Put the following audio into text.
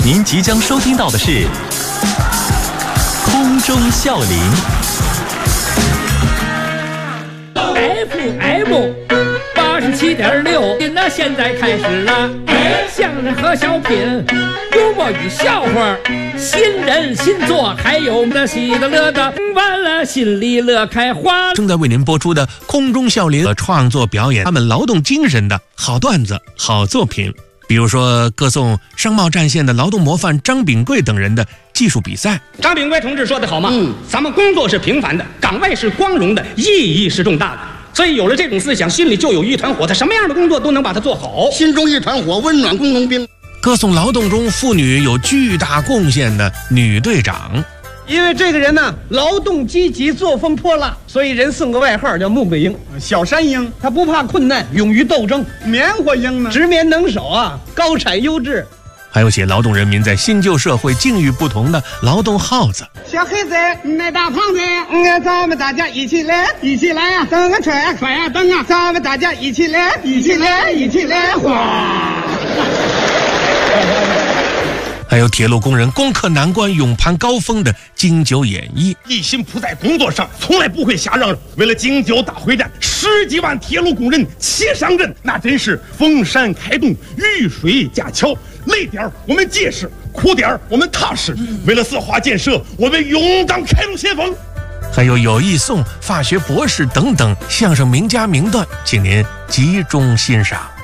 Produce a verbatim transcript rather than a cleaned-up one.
您即将收听到的是空中笑林 F M 八十七点六，那现在开始了。相声和小品，幽默与笑话，新人新作，还有那喜的乐的，完了心里乐开花。 正在为您播出的空中笑林创作表演他们劳动精神的好段子、好作品。比如说歌颂商贸战线的劳动模范张炳贵等人的技术比赛。 张炳贵同志说得好嘛， 嗯， 咱们工作是平凡的，岗位是光荣的，意义是重大的。所以有了这种思想，心里就有一团火，他什么样的工作都能把它做好。 心中一团火，温暖工农兵。 歌颂劳动中妇女有巨大贡献的女队长。 因为这个人呢，劳动积极，作风泼辣，所以人送个外号叫穆桂英。 小山鹰， 他不怕困难，勇于斗争。 棉花鹰呢， 直棉能手啊，高产优质。 还有写劳动人民在新旧社会境遇不同的劳动号子。 小黑子，那大胖子，嗯，咱们大家一起来，一起来呀，蹬啊踹呀，踹呀蹬啊，咱们大家一起来，一起来，一起来，哗！ 还有铁路工人攻克难关、勇攀高峰的经久演绎， 一心扑在工作上，从来不会瞎嚷嚷。为了经久大会战，十几万铁路工人齐上阵，那真是逢山开洞，遇水架桥。累点我们结实，苦点我们踏实。为了四化建设，我们勇当开路先锋。 还有有意颂、法学博士等等相声名家名段，请您集中欣赏。